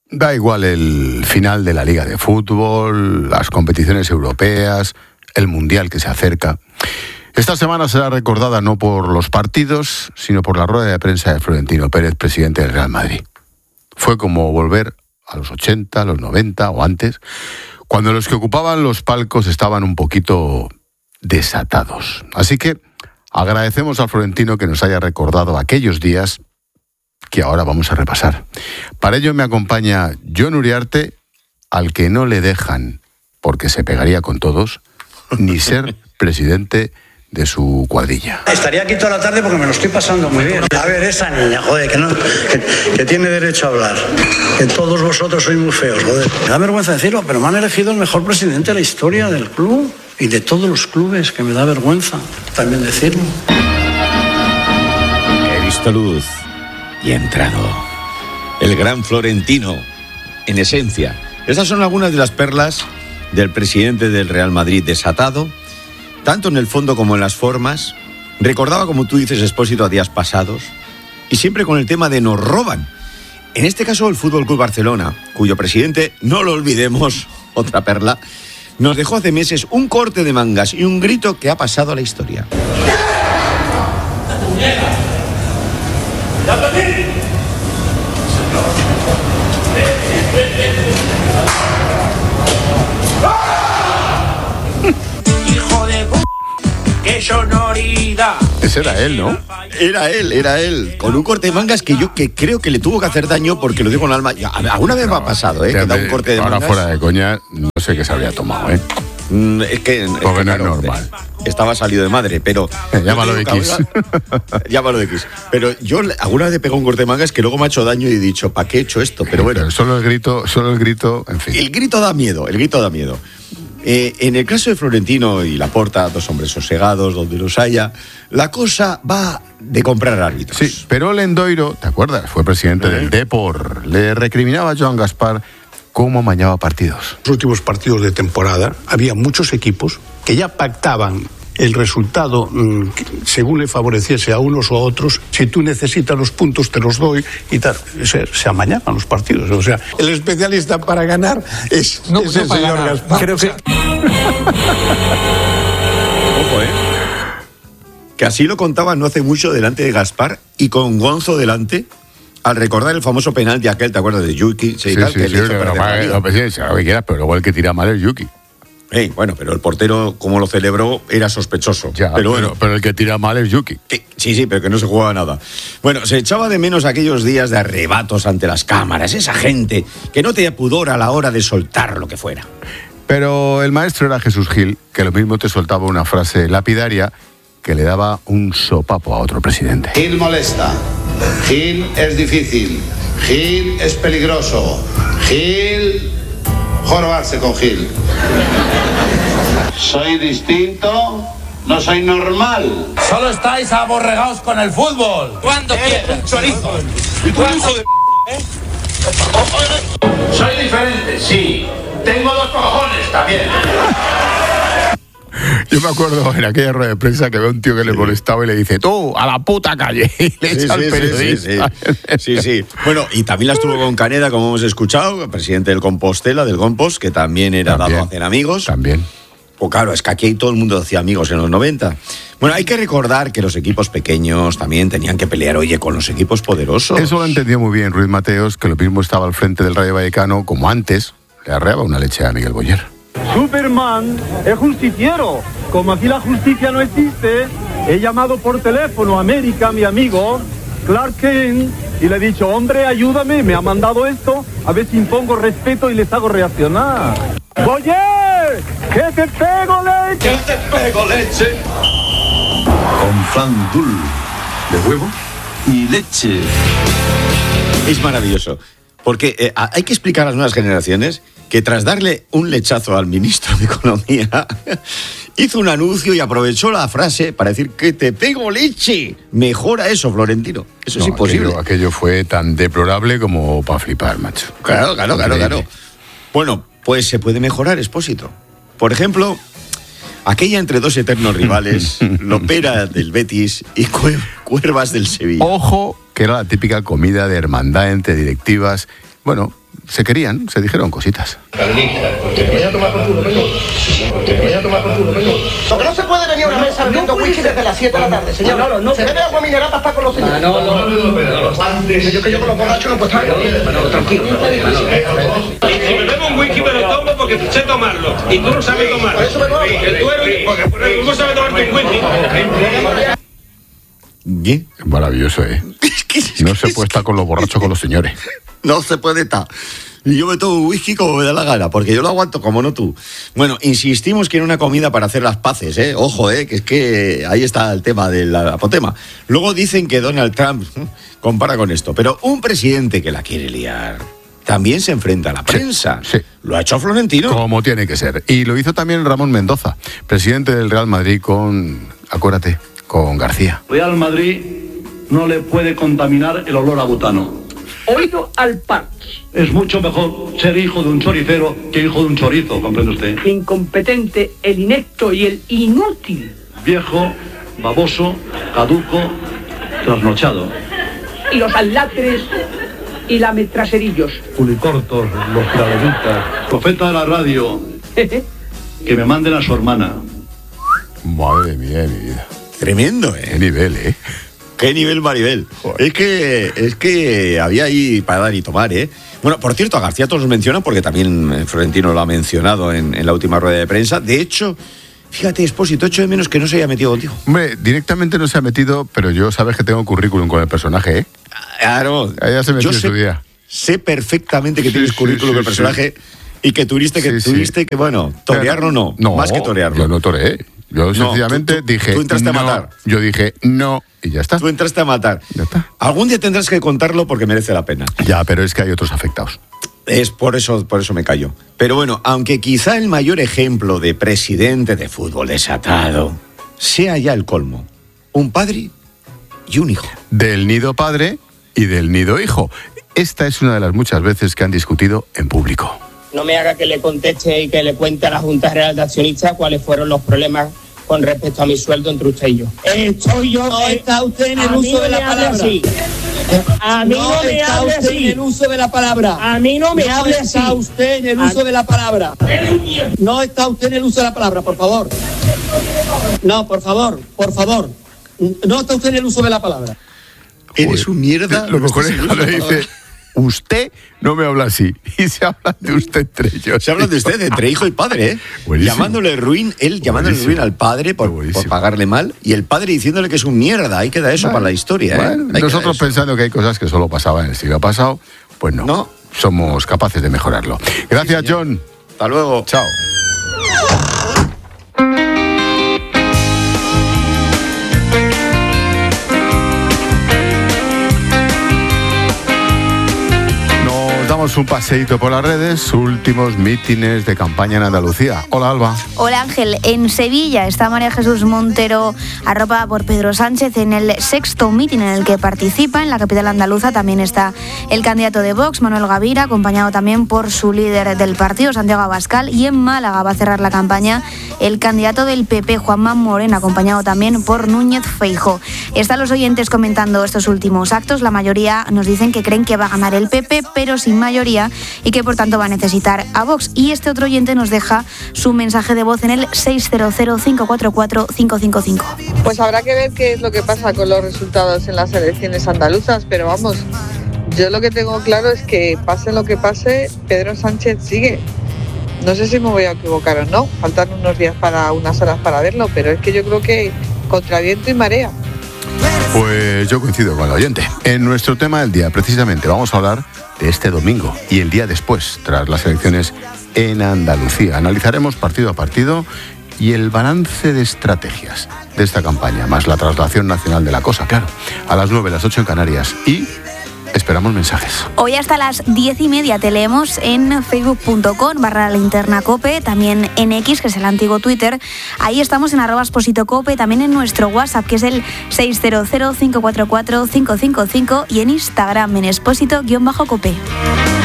Da igual el final de la Liga de Fútbol, las competiciones europeas, el Mundial que se acerca. Esta semana será recordada no por los partidos, sino por la rueda de prensa de Florentino Pérez, presidente del Real Madrid. Fue como volver a los 80, los 90 o antes, cuando los que ocupaban los palcos estaban un poquito desatados. Así que agradecemos a Florentino que nos haya recordado aquellos días que ahora vamos a repasar. Para ello me acompaña Jon Uriarte, al que no le dejan, porque se pegaría con todos, ni ser presidente de su cuadrilla. Estaría aquí toda la tarde porque me lo estoy pasando muy bien. A ver, esa niña, joder, que tiene derecho a hablar. Que todos vosotros sois muy feos, joder. Me da vergüenza decirlo, pero me han elegido el mejor presidente de la historia del club y de todos los clubes, que me da vergüenza también decirlo. He visto luz y he entrado. El gran Florentino, en esencia. Estas son algunas de las perlas del presidente del Real Madrid desatado, tanto en el fondo como en las formas. Recordaba, como tú dices, Expósito, a días pasados, y siempre con el tema de nos roban. En este caso, el Fútbol Club Barcelona, cuyo presidente, no lo olvidemos, otra perla, nos dejó hace meses un corte de mangas y un grito que ha pasado a la historia. Hijo de p***, qué sonoridad. Ese era él, ¿no? Era él, con un corte de mangas que yo creo que le tuvo que hacer daño, porque lo digo con alma. Alguna vez me ha pasado, que da un corte de mangas. Ahora fuera de coña, no sé qué se habría tomado, Es que porque no es normal. Estaba salido de madre, pero... Llámalo X. Llámalo X. Pero yo alguna vez he pegado un corte de mangas que luego me ha hecho daño y he dicho, ¿para qué he hecho esto? Pero bueno. Pero solo el grito, en fin. El grito da miedo. En el caso de Florentino y Laporta, dos hombres sosegados, donde los haya, la cosa va de comprar árbitros. Sí, pero Lendoiro, ¿te acuerdas? Fue presidente del Depor. Le recriminaba a Joan Gaspar cómo amañaba partidos. Los últimos partidos de temporada había muchos equipos que ya pactaban el resultado según le favoreciese a unos o a otros. Si tú necesitas los puntos, te los doy y tal. Se amañaban los partidos. O sea, el especialista para ganar es el señor Gaspar. Creo que... Ojo, que así lo contaba no hace mucho delante de Gaspar y con Gonzo delante, al recordar el famoso penal de aquel, ¿te acuerdas de Yuki? Sí, lo que quieras, pero luego el que tira mal es Yuki. Bueno, pero el portero, como lo celebró, era sospechoso. Ya, pero el que tira mal es Yuki. Sí, pero que no se jugaba nada. Bueno, se echaba de menos aquellos días de arrebatos ante las cámaras, esa gente que no tenía pudor a la hora de soltar lo que fuera. Pero el maestro era Jesús Gil, que lo mismo te soltaba una frase lapidaria que le daba un sopapo a otro presidente. Gil molesta, Gil es difícil, Gil es peligroso, Gil... jorobarse con Gil. Soy distinto, no soy normal. Solo estáis aborregados con el fútbol. ¿Cuándo quieras? Chorizo. ¿Y tú hijo de Soy diferente, sí. Tengo dos cojones también. Yo me acuerdo en aquella rueda de prensa que veo un tío que le molestaba y le dice, tú, a la puta calle, y le echa al periodista. Sí. Bueno, y también las tuvo con Caneda, como hemos escuchado, el presidente del Compostela, del Compost, que también era dado a hacer amigos. También. Pues claro, es que aquí todo el mundo hacía amigos en los 90. Bueno, hay que recordar que los equipos pequeños también tenían que pelear, con los equipos poderosos. Eso lo entendió muy bien Ruiz Mateos, que lo mismo estaba al frente del Rayo Vallecano, como antes, le arreaba una leche a Miguel Boyer. Superman es justiciero. Como aquí la justicia no existe, he llamado por teléfono a América, mi amigo Clark Kent, y le he dicho, hombre, ayúdame, me ha mandado esto, a ver si impongo respeto y les hago reaccionar. ¡Oye! ¡Que te pego leche! ¡Que te pego leche! Con flan dul de huevo y leche. Es maravilloso, porque hay que explicar a las nuevas generaciones que tras darle un lechazo al ministro de Economía, hizo un anuncio y aprovechó la frase para decir que te pego leche. Mejora eso, Florentino. Eso es imposible. Aquello fue tan deplorable como para flipar, macho. Claro. Bueno, pues se puede mejorar, Expósito. Por ejemplo, aquella entre dos eternos rivales, Lopera del Betis y Cuervas del Sevilla. Ojo, que era la típica comida de hermandad entre directivas. Bueno, se querían, se dijeron cositas. Lo que no se puede venir a una mesa bebiendo whisky desde las 7 de la tarde, señor. No. Se bebe agua mineral para estar con los señores. Yo que yo con los borrachos no puedo estar. Tranquilo. Si bebemos un whisky me lo tomo porque sé tomarlo. Y tú no sabes tomarlo. Por eso me porque tú no sabes tomarte un whisky. ¿Qué? Maravilloso, ¿eh? No se puede estar con los borrachos con los señores. No se puede estar. Y yo me tomo un whisky como me da la gana, porque yo lo aguanto como no tú. Bueno, insistimos que era una comida para hacer las paces, ¿eh? Ojo, que es que ahí está el tema del apotema. Luego dicen que Donald Trump compara con esto, pero un presidente que la quiere liar también se enfrenta a la prensa. Sí. Lo ha hecho Florentino. Como tiene que ser. Y lo hizo también Ramón Mendoza, presidente del Real Madrid con García. Real Madrid no le puede contaminar el olor a butano. Oído al par. Es mucho mejor ser hijo de un choricero que hijo de un chorizo, ¿comprende usted? El incompetente, el inepto y el inútil. Viejo, baboso, caduco, trasnochado. Y los alatres y lametraserillos. Pulicortos, los travelitas, profeta de la radio. Que me manden a su hermana. Madre mía de mi vida. Tremendo, Qué nivel, ¿eh? Qué nivel, Maribel. Es que había ahí para dar y tomar, ¿eh? Bueno, por cierto, a García todos los mencionan porque también Florentino lo ha mencionado en la última rueda de prensa. De hecho, fíjate, Expósito, echo de menos que no se haya metido contigo. Hombre, directamente no se ha metido, pero yo sabes que tengo currículum con el personaje, ¿eh? Claro. Ya se metió en su día. Sé perfectamente que tienes currículum con el personaje y que tuviste que, bueno, torearlo no, más que torearlo. Yo no toreé. Yo sencillamente dije, tú entraste a matar. Yo dije, no, y ya está. Tú entraste a matar. Ya está. Algún día tendrás que contarlo porque merece la pena. Ya, pero es que hay otros afectados. Es por eso me callo. Pero bueno, aunque quizá el mayor ejemplo de presidente de fútbol desatado sea ya el colmo. Un padre y un hijo. Del nido padre y del nido hijo. Esta es una de las muchas veces que han discutido en público. No me haga que le conteste y que le cuente a la Junta Real de Accionistas cuáles fueron los problemas con respecto a mi sueldo entre usted y yo. No está usted en el uso de la palabra. A mí no me hable así. En el uso de la palabra. A mí no me hable así. No está usted en el uso de la palabra. No está usted en el uso de la palabra, por favor. No, por favor. No está usted en el uso de la palabra. Eres un mierda. Lo mejor es cuando dice, usted no me habla así. Y se habla de usted entre ellos. Se habla de usted entre hijo y padre, ¿eh? Buenísimo. Llamándole ruin, él llamándole ruin al padre por pagarle mal, y el padre diciéndole que es un mierda. Ahí queda eso para la historia, ¿eh? Nosotros pensando que hay cosas que solo pasaban en el siglo pasado, pues no. Somos capaces de mejorarlo. Gracias, sí, John. Hasta luego. Chao. Damos un paseíto por las redes, últimos mítines de campaña en Andalucía. Hola, Alba. Hola, Ángel. En Sevilla está María Jesús Montero, arropada por Pedro Sánchez, en el 6º mítin en el que participa. En la capital andaluza también está el candidato de Vox, Manuel Gavira, acompañado también por su líder del partido, Santiago Abascal. Y en Málaga va a cerrar la campaña el candidato del PP, Juanma Moreno, acompañado también por Núñez Feijóo. Están los oyentes comentando estos últimos actos. La mayoría nos dicen que creen que va a ganar el PP, pero sin mayoría, y que por tanto va a necesitar a Vox. Y este otro oyente nos deja su mensaje de voz en el 600-544-555. Pues habrá que ver qué es lo que pasa con los resultados en las elecciones andaluzas, pero vamos, yo lo que tengo claro es que pase lo que pase, Pedro Sánchez sigue. No sé si me voy a equivocar o no, faltan unas horas para verlo, pero es que yo creo que contra viento y marea. Pues yo coincido con el oyente. En nuestro tema del día, precisamente, vamos a hablar de este domingo y el día después, tras las elecciones en Andalucía. Analizaremos partido a partido y el balance de estrategias de esta campaña, más la traslación nacional de la cosa, claro, a las 9, las 8 en Canarias. Y esperamos mensajes. Hoy hasta las 10:30 te leemos en facebook.com/linternacope, también en X, que es el antiguo Twitter. Ahí estamos en @expositocope, también en nuestro WhatsApp, que es el 600-544-555, y en Instagram en expósito-cope.